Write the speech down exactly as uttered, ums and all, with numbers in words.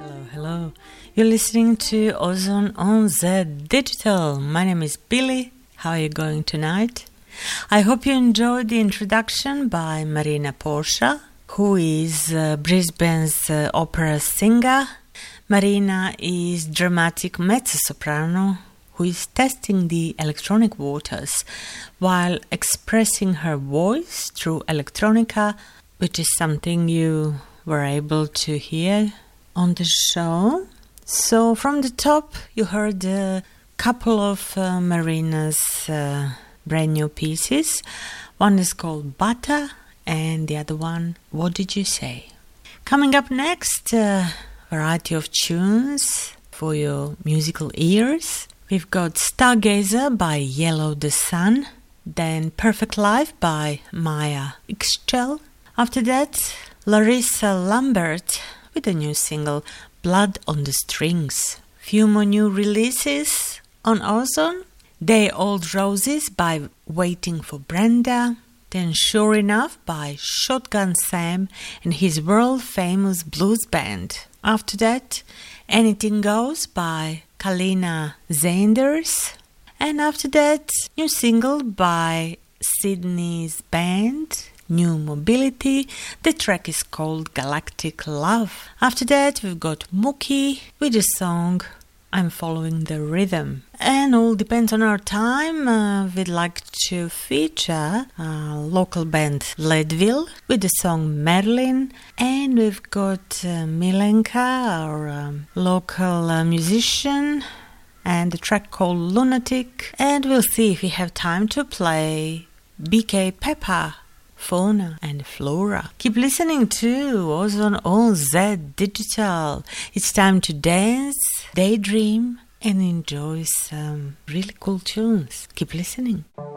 Hello, hello. You're listening to Ozon on Z Digital. My name is Billy. How are you going tonight? I hope you enjoyed the introduction by Marina Porsche, who is uh, Brisbane's uh, opera singer. Marina is dramatic mezzo-soprano who is testing the electronic waters while expressing her voice through electronica, which is something you were able to hear on the show. So from the top you heard a couple of uh, Marina's uh, brand new pieces. One is called Butter and the other one, What Did You Say? Coming up next, a variety of tunes for your musical ears. We've got Stargazer by Yellow the Sun, then Perfect Life by Maya Ixchel. After that, Larissa Lambert with a new single, Blood on the Strings. Few more new releases on Ozone. Day Old Roses by Waiting for Brenda. Then Sure Enough by Shotgun Sam and his world-famous blues band. After that, Anything Goes by Kalina Zanders. And after that, new single by Sydney's band, New Mobility. The track is called Galactic Love. After that, we've got Mookie with the song I'm Following the Rhythm. And all depends on our time. Uh, we'd like to feature uh, local band Leadville with the song Madeline. And we've got uh, Milenka, our um, local uh, musician, and the track called Lunatic. And we'll see if we have time to play B K Pepper, Fauna and Flora. Keep listening to Ozone on Z Digital. It's time to dance, daydream, and enjoy some really cool tunes. Keep listening.